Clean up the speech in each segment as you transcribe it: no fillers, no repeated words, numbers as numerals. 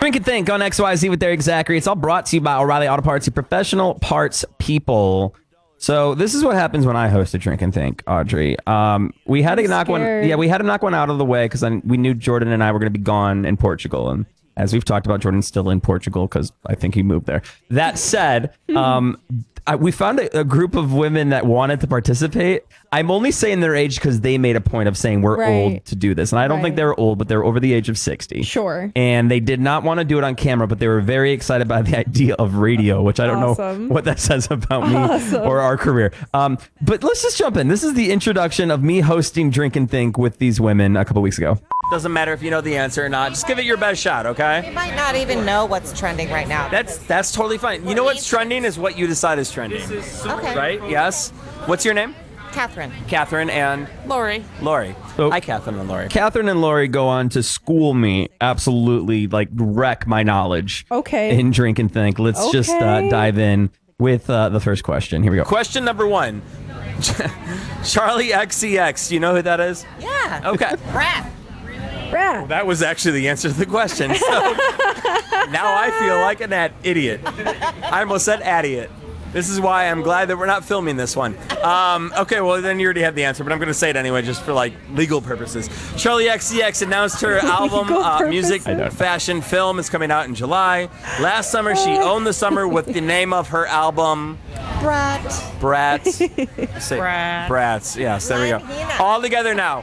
Drink and Think on XYZ with Derek Zachary. It's all brought to you by O'Reilly Auto Parts, your professional parts people. So this is what happens when I host a Drink and Think, Audrey. We had to knock one. Yeah, we had to knock one out of the way because we knew Jordan and I were going to be gone in Portugal, and as we've talked about, Jordan's still in Portugal because I think he moved there. That said, we found a group of women that wanted to participate. I'm only saying their age because they made a point of saying we're old to do this. And I don't think they were old, but they were over the age of 60. Sure. And they did not want to do it on camera, but they were very excited by the idea of radio, which I don't know what that says about me or our career. But let's just jump in. This is the introduction of me hosting Drink and Think with these women a couple weeks ago. Doesn't matter if you know the answer or not. Just give it your best shot, okay? You might not even know what's trending right now. That's totally fine. You know what's trending is what you decide is trending. Okay. Right? Yes. What's your name? Catherine. Catherine and? Lori. So, Hi, Catherine and Lori. Catherine and Lori go on to school me, absolutely, like, wreck my knowledge. Okay. In Drink and Think. Let's just dive in with the first question. Here we go. Question number 1. Charlie XCX. Do you know who that is? Yeah. Okay. Rat. Rat. That was actually the answer to the question. So now I feel like an idiot. I almost said idiot. This is why I'm glad that we're not filming this one. Okay, well, then you already have the answer, but I'm going to say it anyway just for, like, legal purposes. Charlie XCX announced her album, music, fashion, film is coming out in July. Last summer, she owned the summer with the name of her album... Brats. Brats. Yes, there we go. All together now.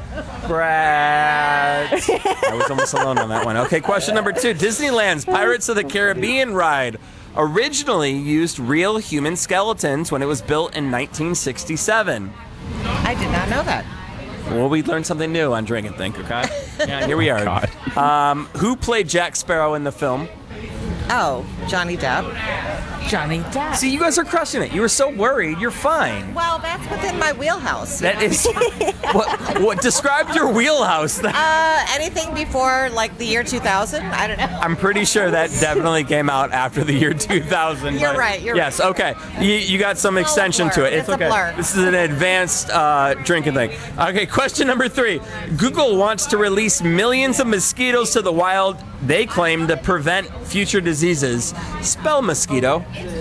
Brats. I was almost alone on that one. Okay, question number 2. Disneyland's Pirates of the Caribbean ride originally used real human skeletons when it was built in 1967. I did not know that. Well, we learned something new on Drink and Think, okay? Yeah, here we are. Who played Jack Sparrow in the film? Oh, Johnny Depp. Johnny Depp. See, you guys are crushing it. You were so worried. You're fine. Well, that's within my wheelhouse. That is... What? Describe your wheelhouse. Anything before, like, the year 2000? I don't know. I'm pretty sure that definitely came out after the year 2000. You're right. Yes, okay. You got some extension to it. It's okay. A blur. This is an advanced Drink and Think. Okay, question number 3. Google wants to release millions of mosquitoes to the wild, they claim, to prevent future diseases. Spell mosquito.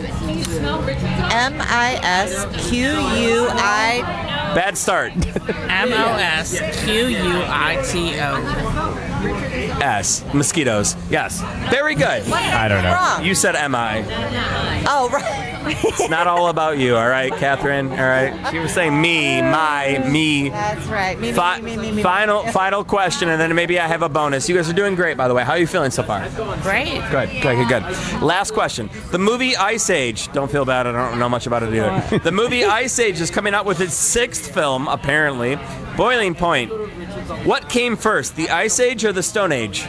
M-I-S-Q-U-I... Bad start. M-O-S-Q-U-I-T-O. Mosquitoes. Yes. Very good. I don't know. Wrong. You said M-I. Oh, right. It's not all about you, all right, Catherine? All right? She was saying me, my, me. That's right. Me. Final question, and then maybe I have a bonus. You guys are doing great, by the way. How are you feeling so far? Great. Good. Last question. The movie Ice Age. Don't feel bad. I don't know much about it either. The movie Ice Age is coming out with its 6th film, apparently. Boiling Point. What came first, the Ice Age or the Stone Age?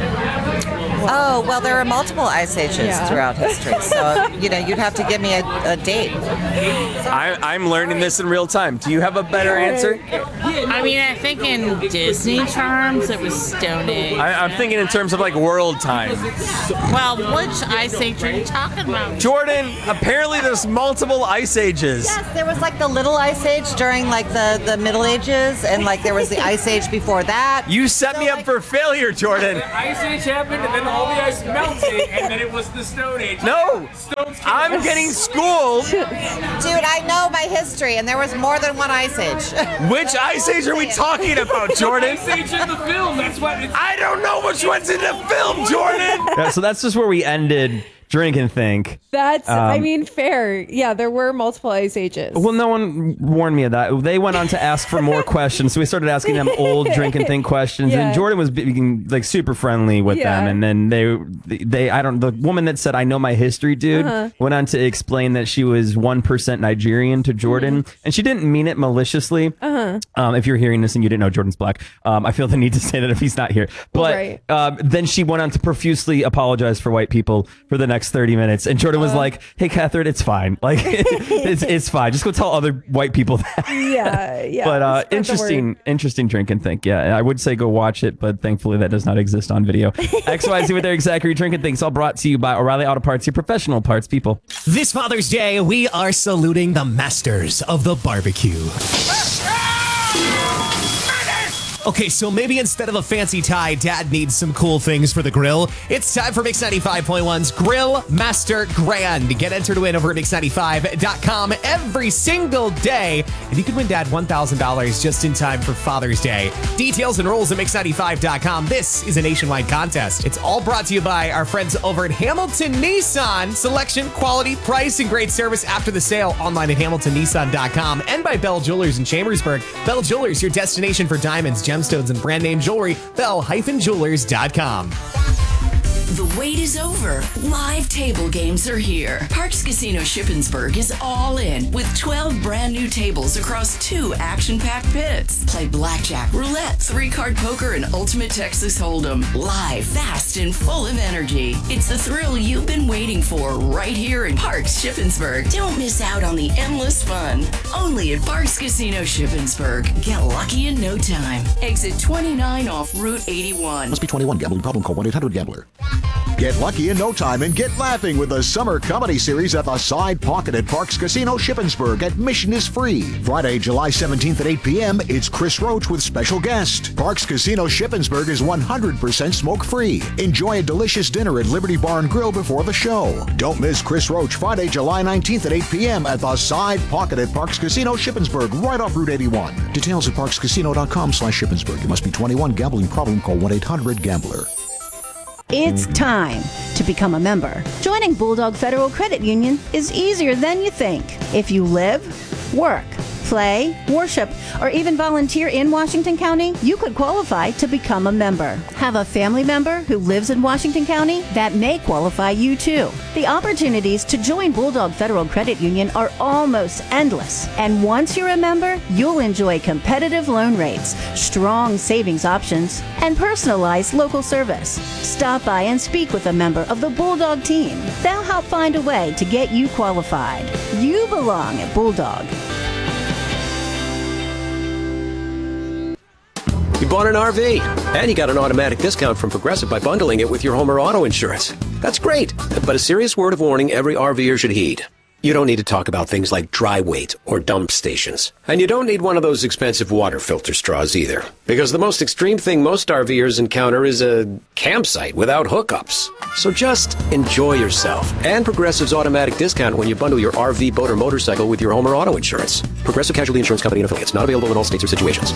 Oh, well, there are multiple ice ages throughout history, so, you'd have to give me a date. I'm learning this in real time. Do you have a better answer? I mean, I think in Disney terms, it was Stone Age. I'm thinking in terms of, like, world time. Well, which ice age are you talking about? Jordan, apparently there's multiple ice ages. Yes, there was, like, the Little Ice Age during, like, the Middle Ages, and, like, there was the Ice Age before that. You set me up for failure, Jordan. The Ice Age happened, and then all the ice melted, and then it was the Stone Age. No, I'm getting schooled. Dude, I know my history, and there was more than one Ice Age. Which Ice Age are we talking about, Jordan? Ice Age in the film, that's what it's... I don't know which one's in the film, Jordan. Yeah, so that's just where we ended Drink and Think. That's, I mean, fair. Yeah, there were multiple ice ages. Well, no one warned me of that. They went on to ask for more questions, so we started asking them old Drink and Think questions, and Jordan was being, like, super friendly with them, and then the woman that said, I know my history, dude, went on to explain that she was 1% Nigerian to Jordan, and she didn't mean it maliciously. If you're hearing this and you didn't know Jordan's black, I feel the need to say that if he's not here. But then she went on to profusely apologize for white people for the next 30 minutes, and Jordan was like, hey, Catherine, it's fine. Like, it's fine. Just go tell other white people that. Yeah. But interesting Drink and Think. Yeah, I would say go watch it, but thankfully that does not exist on video. XYZ with Derek Zachary, Drink and Think. It's all brought to you by O'Reilly Auto Parts, your professional parts people. This Father's Day, we are saluting the masters of the barbecue. Okay, so maybe instead of a fancy tie, Dad needs some cool things for the grill. It's time for Mix 95.1's Grill Master Grand. Get entered to win over at Mix95.com every single day. And you can win Dad $1,000 just in time for Father's Day. Details and rules at Mix95.com. This is a nationwide contest. It's all brought to you by our friends over at Hamilton Nissan. Selection, quality, price, and great service after the sale. Online at HamiltonNissan.com. And by Bell Jewelers in Chambersburg. Bell Jewelers, your destination for diamonds, gemstones, and brand name jewelry. Bell-Jewelers.com. The wait is over. Live table games are here. Parks Casino Shippensburg is all in with 12 brand new tables across 2 action-packed pits. Play blackjack, roulette, 3-card poker, and ultimate Texas Hold'em. Live, fast, and full of energy. It's the thrill you've been waiting for right here in Parks Shippensburg. Don't miss out on the endless fun. Only at Parks Casino Shippensburg. Get lucky in no time. Exit 29 off Route 81. Must be 21. Gambling problem? Call 1-800-GAMBLER. Get lucky in no time and get laughing with the summer comedy series at the Side Pocket at Parks Casino Shippensburg. Admission is free. Friday, July 17th at 8 p.m., it's Chris Roach with special guest. Parks Casino Shippensburg is 100% smoke-free. Enjoy a delicious dinner at Liberty Bar and Grill before the show. Don't miss Chris Roach Friday, July 19th at 8 p.m. at the Side Pocket at Parks Casino Shippensburg, right off Route 81. Details at parkscasino.com/Shippensburg. You must be 21. Gambling problem? Call 1-800-GAMBLER. It's time to become a member. Joining Bulldog Federal Credit Union is easier than you think. If you live, work, play, worship, or even volunteer in Washington County, you could qualify to become a member. Have a family member who lives in Washington County? That may qualify you too. The opportunities to join Bulldog Federal Credit Union are almost endless. And once you're a member, you'll enjoy competitive loan rates, strong savings options, and personalized local service. Stop by and speak with a member of the Bulldog team. They'll help find a way to get you qualified. You belong at Bulldog. You bought an RV, and you got an automatic discount from Progressive by bundling it with your home or auto insurance. That's great, but a serious word of warning every RVer should heed. You don't need to talk about things like dry weight or dump stations. And you don't need one of those expensive water filter straws either. Because the most extreme thing most RVers encounter is a campsite without hookups. So just enjoy yourself and Progressive's automatic discount when you bundle your RV, boat, or motorcycle with your home or auto insurance. Progressive Casualty Insurance Company and Affiliates. Not available in all states or situations.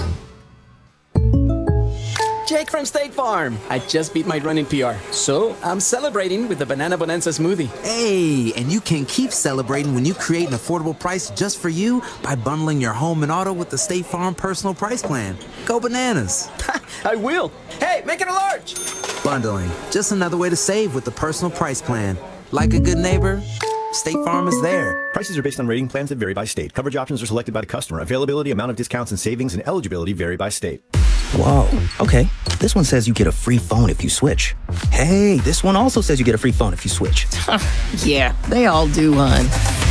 Jake from State Farm. I just beat my running PR, so I'm celebrating with the Banana Bonanza smoothie. Hey, and you can keep celebrating when you create an affordable price just for you by bundling your home and auto with the State Farm Personal Price Plan. Go bananas. I will. Hey, make it a large. Bundling, just another way to save with the Personal Price Plan. Like a good neighbor, State Farm is there. Prices are based on rating plans that vary by state. Coverage options are selected by the customer. Availability, amount of discounts and savings, and eligibility vary by state. Whoa, okay. This one says you get a free phone if you switch. Hey, this one also says you get a free phone if you switch. Yeah, they all do, hon.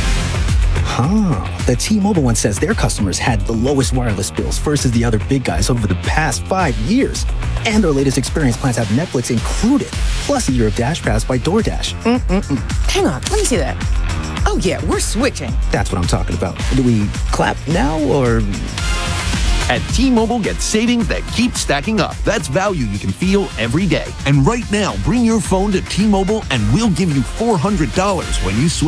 The T-Mobile one says their customers had the lowest wireless bills versus the other big guys over the past 5 years. And their latest experience plans have Netflix included, plus a year of Dash Pass by DoorDash. Hang on, let me see that. Oh yeah, we're switching. That's what I'm talking about. Do we clap now or... At T-Mobile, get savings that keep stacking up. That's value you can feel every day. And right now, bring your phone to T-Mobile and we'll give you $400 when you switch.